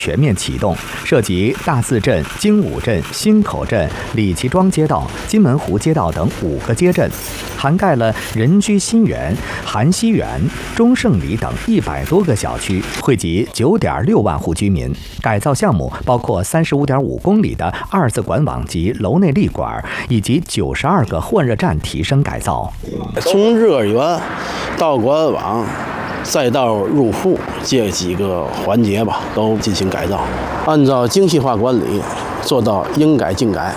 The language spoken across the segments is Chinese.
全面启动，涉及大寺镇、精武镇、新口镇、李其庄街道、金门湖街道等5个街镇，涵盖了人居新园、韩熙园、中胜里等100多个小区，惠及9.6万户居民。改造项目包括35.5公里的2字管网及楼内立管，以及92个换热站提升改造。 从热源到管网，再到入户这几个环节吧，都进行改造，按照精细化管理，做到应改尽改。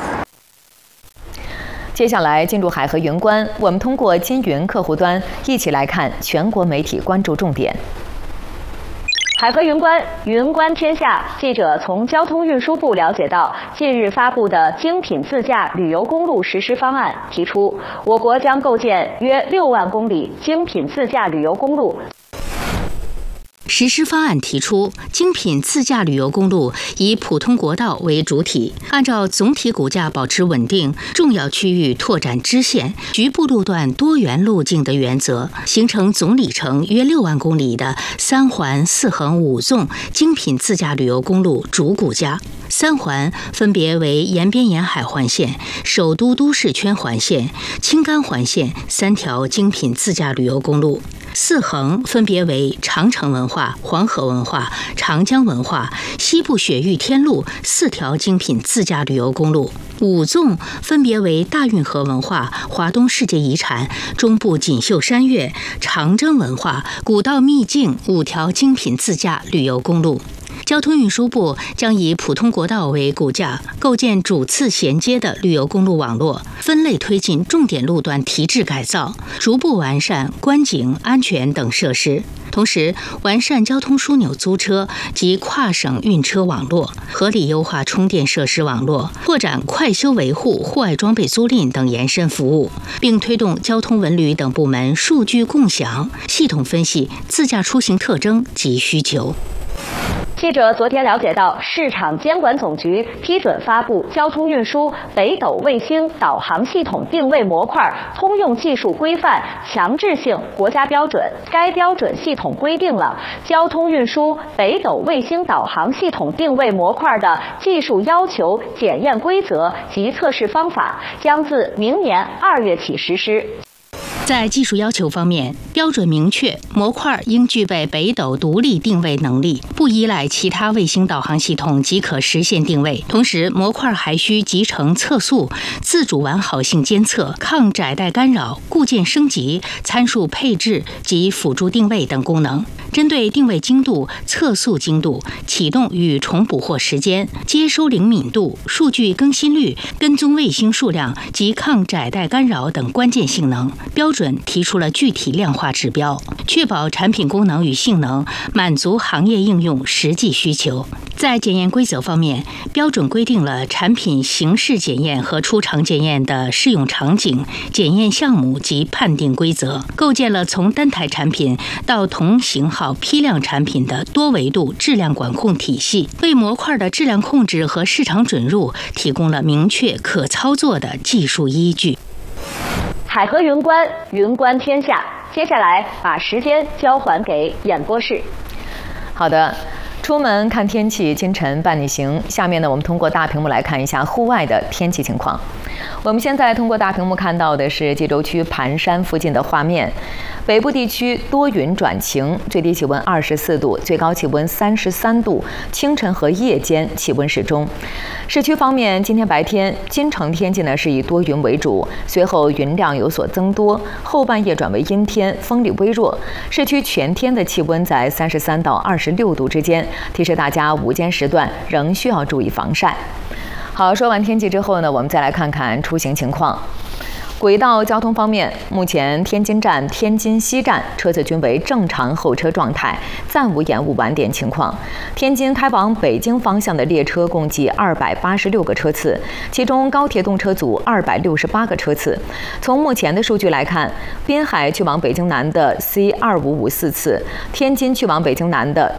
接下来进入海河云观，我们通过金云客户端一起来看全国媒体关注重点。 海河云观，云观天下。记者从交通运输部了解到，近日发布的精品自驾旅游公路实施方案提出，我国将构建约6万公里精品自驾旅游公路。 实施方案提出，精品自驾旅游公路以普通国道为主体，按照总体骨架保持稳定，重要区域拓展支线，局部路段多元路径的原则，形成总里程约6万公里的3环4横5纵精品自驾旅游公路主骨架。3环分别为延边沿海环线、首都都市圈环线、青甘环线3条精品自驾旅游公路。4横分别为长城文化、黄河文化、长江文化、西部雪域天路4条精品自驾旅游公路。5纵分别为大运河文化、华东世界遗产、中部锦绣山岳、长征文化、古道秘境5条精品自驾旅游公路。交通运输部将以普通国道为骨架，构建主次衔接的旅游公路网络，分类推进重点路段提质改造，逐步完善观景、安全等设施。同时，完善交通枢纽租车及跨省运车网络，合理优化充电设施网络，拓展快修维护、户外装备租赁等延伸服务，并推动交通文旅等部门数据共享，系统分析自驾出行特征及需求。 记者昨天了解到，市场监管总局批准发布交通运输北斗卫星导航系统定位模块通用技术规范强制性国家标准。该标准系统规定了交通运输北斗卫星导航系统定位模块的技术要求、检验规则及测试方法，将自明年2月起实施。 在技术要求方面，标准明确，模块应具备北斗独立定位能力，不依赖其他卫星导航系统即可实现定位。同时，模块还需集成测速、自主完好性监测、抗窄带干扰、固件升级、参数配置及辅助定位等功能。针对定位精度、测速精度、启动与重捕获时间、接收灵敏度、数据更新率、跟踪卫星数量及抗窄带干扰等关键性能，标准提出了具体量化指标，确保产品功能与性能满足行业应用实际需求。在检验规则方面，标准规定了产品形式检验和出厂检验的适用场景、检验项目及判定规则，构建了从单台产品到同型号批量产品的多维度质量管控体系，为模块的质量控制和市场准入提供了明确可操作的技术依据。 海河云观，云观天下。接下来把时间交还给演播室。 好的。出门看天气，清晨伴你行。下面呢，我们通过大屏幕来看一下户外的天气情况。我们现在通过大屏幕看到的是济州区盘山附近的画面。北部地区多云转晴，最低气温24度，最高气温33度，清晨和夜间气温适中。市区方面，今天白天京城天气呢是以多云为主，随后云量有所增多，后半夜转为阴天，风力微弱。市区全天的气温在33到26度之间，提示大家午间时段仍需要注意防晒。好，说完天气之后呢，我们再来看看出行情况。轨道交通方面，目前天津站、天津西站车次均为正常候车状态，暂无延误晚点情况。天津开往北京方向的列车共计286个车次，其中高铁动车组268个车次。从目前的数据来看，滨海去往北京南的 C2554次，天津去往北京南的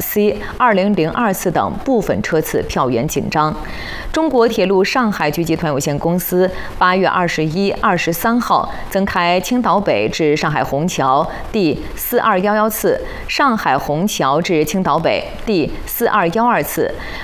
C20002次等部分车次票源紧张。中国铁路上海局集团有限公司8月21、23 3号增开青岛北至上海虹桥第4211次、上海虹桥至青岛北第4212次、